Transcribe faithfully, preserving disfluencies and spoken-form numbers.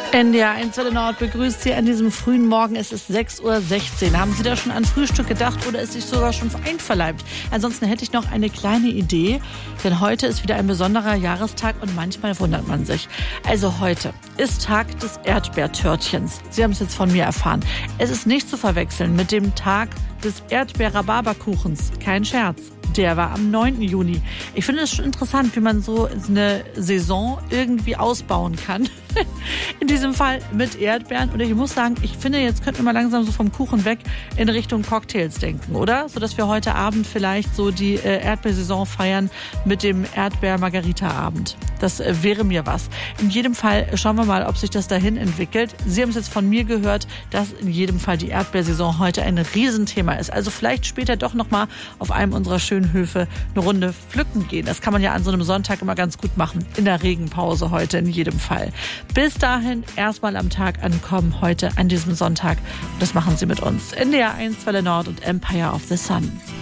N D R eins Welle Nord begrüßt Sie an diesem frühen Morgen. Es ist sechs Uhr sechzehn. Haben Sie da schon an Frühstück gedacht oder ist sich sogar schon einverleibt? Ansonsten hätte ich noch eine kleine Idee, denn heute ist wieder ein besonderer Jahrestag und manchmal wundert man sich. Also heute ist Tag des Erdbeertörtchens. Sie haben es jetzt von mir erfahren. Es ist nicht zu verwechseln mit dem Tag des Erdbeer-Rhabarberkuchens. Kein Scherz. Der war am neunten Juni. Ich finde es schon interessant, wie man so eine Saison irgendwie ausbauen kann. In diesem Fall mit Erdbeeren. Und ich muss sagen, ich finde, jetzt könnten wir mal langsam so vom Kuchen weg in Richtung Cocktails denken, oder? Sodass wir heute Abend vielleicht so die äh, Erdbeersaison feiern mit dem Erdbeer-Margarita-Abend. Das äh, wäre mir was. In jedem Fall schauen wir mal, ob sich das dahin entwickelt. Sie haben es jetzt von mir gehört, dass in jedem Fall die Erdbeersaison heute ein Riesenthema ist. Also vielleicht später doch nochmal auf einem unserer schönen Höfe eine Runde pflücken gehen. Das kann man ja an so einem Sonntag immer ganz gut machen. In der Regenpause heute in jedem Fall. Bis dahin erstmal am Tag ankommen heute an diesem Sonntag. Das machen Sie mit uns. N D R eins Welle Nord und Empire of the Sun.